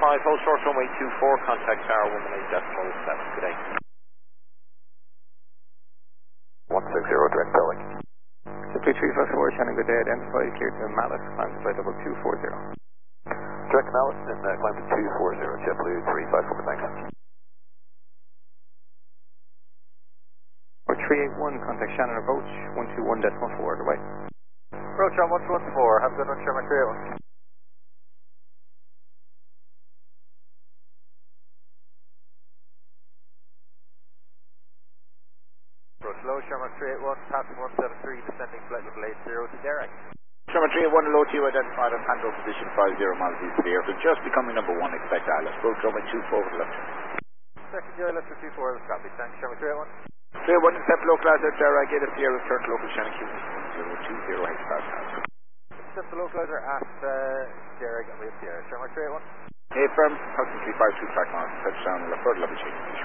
5, hold short runway 24, contact tower 18.7. Good day. 160, direct Pelic. 52354, Shannon, good day, identified, clear to Malice, climb to flight level 240. Direct Malice and climb to 240, JetBlue 354, thanks. Or 381, contact Shannon, approach 121.4, goodbye. Approach on 114, have a good one, Sherman 381. Approach low, Sherman 381, passing 173, descending flight level 80 to Derek. Sherman 381, low to you, identified on handle position 50 miles east of the airfield, just becoming number 1, expect ILS. Approach runway 24 to left. Second year, let's 24, let's copy, thanks, Sherman 381. 381, accept local ILS, Derek, gate of the air, return to local Shannon Q 1020, H pass now. Accept the localizer at Derek and we have the air, Sherman 381. Hey, firm, approximately 52 track on, touchdown, refer to level change.